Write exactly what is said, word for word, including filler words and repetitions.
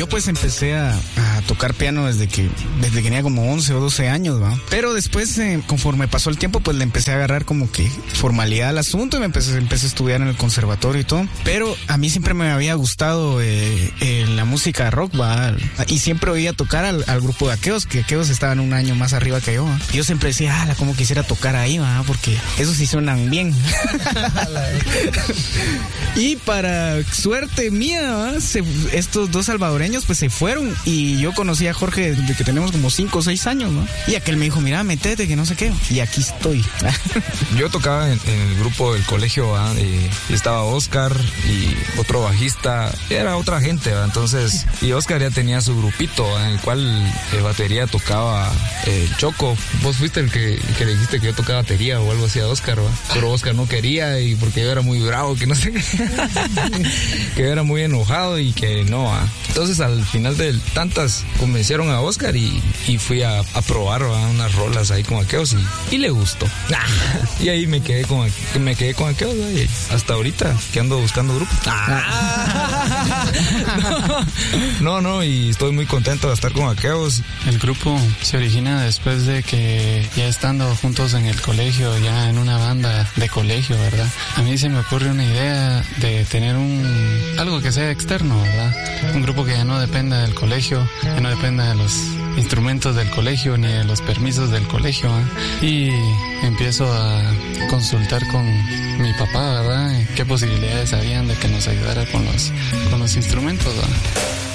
yo pues empecé a, a tocar piano desde que desde que tenía como once o doce años, ¿va? Pero después, eh, conforme pasó el tiempo, pues le empecé a agarrar como que formalidad al asunto y me empecé, empecé a estudiar en el conservatorio y todo. Pero a mí siempre me había gustado eh, eh, la música rock, ¿va? Y siempre oía tocar al, al grupo de Aqueos, que Aqueos estaban un año más arriba que yo, ¿va? Y yo siempre decía, ah, como quisiera tocar ahí, ¿va? Porque esos sí suenan bien. Y para suerte mía, ¿va? Se, estos dos salvadoreños pues se fueron y yo conocí a Jorge desde que tenemos como cinco o seis años, ¿no? Y aquel me dijo, mira, metete, que no sé qué. Y aquí estoy. Yo tocaba en, en el grupo del colegio, ¿va? Y estaba Oscar y otro bajista, era otra gente, ¿va? Entonces, y Oscar ya tenía su grupito, ¿va? En el cual de batería tocaba el eh, Choco. Vos fuiste el que, el que le dijiste que yo tocaba batería o algo así a Oscar, ¿va? Pero Oscar no quería y porque yo era muy bravo, que no sé qué. Que yo era muy enojado y que no, ¿va? Entonces al final de tantas convencieron a Oscar y, y fui a, a probar, ¿va? Unas rolas ahí con Aqueos y, y le gustó. Y ahí me quedé con me quedé con Aqueos, ¿va? Y hasta ahorita que ando buscando grupo. No, no, no, y estoy muy contento de estar con Aqueos. El grupo se origina después de que ya estando juntos en el colegio, ya en una banda de colegio, ¿verdad? A mí se me ocurre una idea de tener un algo que sea externo, ¿verdad? Un grupo que ya no dependa del colegio, que no dependa de los instrumentos del colegio ni de los permisos del colegio, ¿eh? Y empiezo a consultar con mi papá, ¿verdad? ¿Qué posibilidades habían de que nos ayudara con los, con los instrumentos, ¿verdad?